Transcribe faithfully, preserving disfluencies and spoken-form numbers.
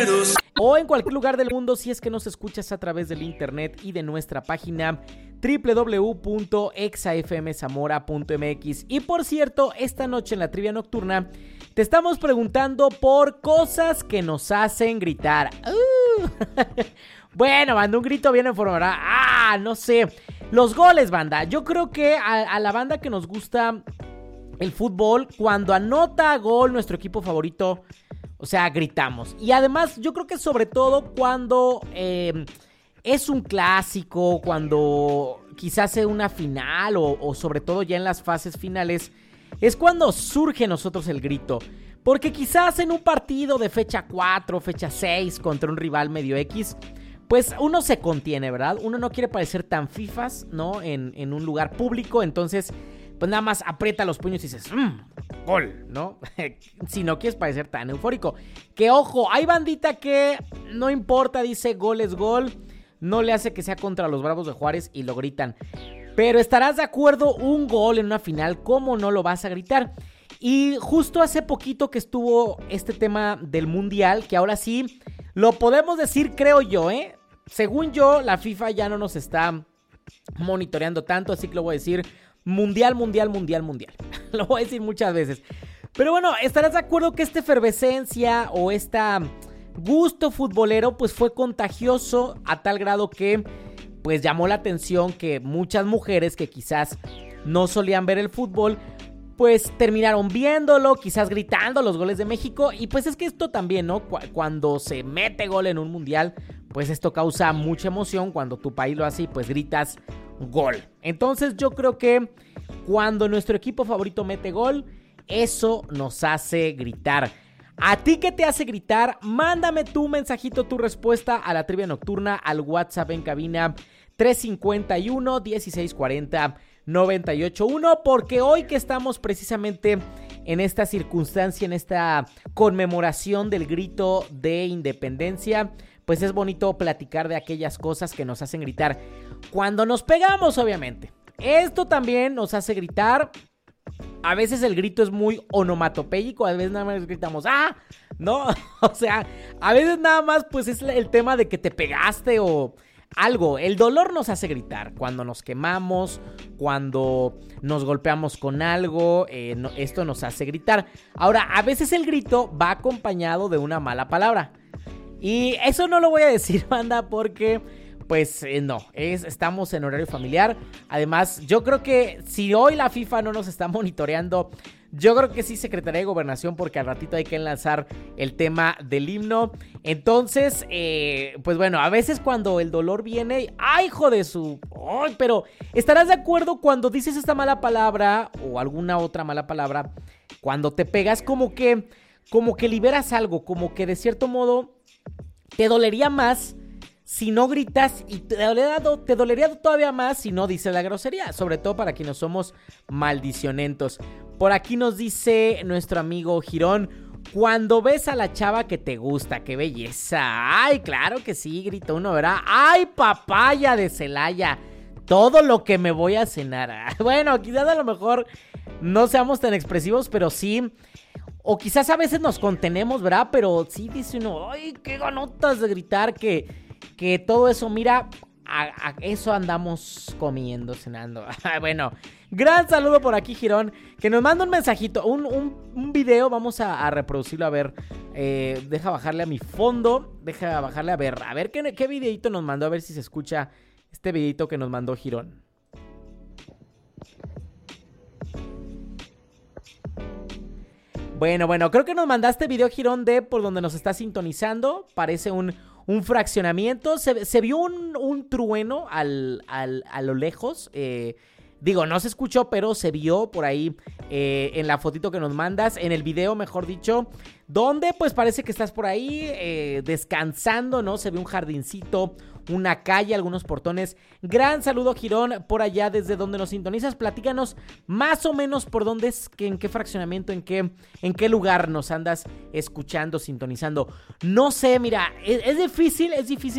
O en cualquier lugar del mundo si es que nos escuchas a través del internet y de nuestra página doble u doble u doble u punto exa efe eme zamora punto eme equis. Y por cierto, esta noche en la trivia nocturna te estamos preguntando por cosas que nos hacen gritar. Uh. Bueno, banda, un grito bien en forma, ¿verdad? Ah, no sé. Los goles, banda. Yo creo que a, a la banda que nos gusta el fútbol, cuando anota gol nuestro equipo favorito, o sea, gritamos. Y además, yo creo que sobre todo cuando eh, es un clásico, cuando quizás sea una final o, o sobre todo ya en las fases finales, es cuando surge en nosotros el grito. Porque quizás en un partido de fecha cuatro, fecha seis contra un rival medio X, pues uno se contiene, ¿verdad? Uno no quiere parecer tan fifas, ¿no? En, en un lugar público, entonces pues nada más aprieta los puños y dices, mmm, gol, ¿no? Si no quieres parecer tan eufórico. Que ojo, hay bandita que no importa, dice gol es gol, no le hace que sea contra los Bravos de Juárez y lo gritan. Pero estarás de acuerdo, un gol en una final, ¿cómo no lo vas a gritar? Y justo hace poquito que estuvo este tema del Mundial, que ahora sí lo podemos decir, creo yo, ¿eh? Según yo, la FIFA ya no nos está monitoreando tanto, así que lo voy a decir mundial, mundial, mundial, mundial. Lo voy a decir muchas veces. Pero bueno, estarás de acuerdo que esta efervescencia o este gusto futbolero pues fue contagioso a tal grado que pues llamó la atención que muchas mujeres que quizás no solían ver el fútbol pues terminaron viéndolo, quizás gritando los goles de México. Y pues es que esto también, ¿no? Cuando se mete gol en un mundial, pues esto causa mucha emoción. Cuando tu país lo hace, pues gritas gol. Entonces yo creo que cuando nuestro equipo favorito mete gol, eso nos hace gritar. ¿A ti qué te hace gritar? Mándame tu mensajito, tu respuesta a la trivia nocturna al WhatsApp en cabina tres cinco uno, dieciséis cuarenta, noventa y ocho uno, porque hoy que estamos precisamente en esta circunstancia, en esta conmemoración del grito de independencia, pues es bonito platicar de aquellas cosas que nos hacen gritar cuando nos pegamos, obviamente. Esto también nos hace gritar. A veces el grito es muy onomatopéyico, a veces nada más gritamos ¡ah! ¿No? O sea, a veces nada más pues es el tema de que te pegaste o algo. El dolor nos hace gritar cuando nos quemamos, cuando nos golpeamos con algo, eh, no, esto nos hace gritar. Ahora, a veces el grito va acompañado de una mala palabra. Y eso no lo voy a decir, banda, porque pues eh, no, es, estamos en horario familiar. Además, yo creo que si hoy la FIFA no nos está monitoreando, yo creo que sí Secretaría de Gobernación, porque al ratito hay que enlazar el tema del himno. Entonces, eh, pues bueno, a veces cuando el dolor viene, ¡ay, hijo de su! ¡Ay! Pero ¿estarás de acuerdo cuando dices esta mala palabra o alguna otra mala palabra? Cuando te pegas, como que, como que liberas algo, como que de cierto modo te dolería más si no gritas y te dolería, te dolería todavía más si no dices la grosería, sobre todo para quienes somos maldicionentos. Por aquí nos dice nuestro amigo Girón, cuando ves a la chava que te gusta, qué belleza. Ay, claro que sí, grita uno, ¿verdad? Ay, papaya de Celaya, todo lo que me voy a cenar. Bueno, quizás a lo mejor no seamos tan expresivos, pero sí. O quizás a veces nos contenemos, ¿verdad? Pero sí dice uno, ay, qué ganotas de gritar, que, que todo eso, mira, a, a eso andamos comiendo, cenando. Bueno, gran saludo por aquí, Girón, que nos manda un mensajito, un, un, un video, vamos a, a reproducirlo, a ver, eh, deja bajarle a mi fondo, deja bajarle a ver, a ver qué, qué videito nos mandó, a ver si se escucha este videito que nos mandó Girón. Bueno, bueno, creo que nos mandaste video, Girón, de por donde nos está sintonizando. Parece un, un fraccionamiento. Se, se vio un, un trueno al, al, a lo lejos. Eh, digo, no se escuchó, pero se vio por ahí eh, en la fotito que nos mandas. En el video, mejor dicho. Donde pues parece que estás por ahí eh, descansando, ¿no? Se ve un jardincito, una calle, algunos portones. Gran saludo, Girón, por allá desde donde nos sintonizas. Platícanos más o menos por dónde es, que, en qué fraccionamiento, en qué, en qué lugar nos andas escuchando, sintonizando. No sé, mira, es, es difícil, es difícil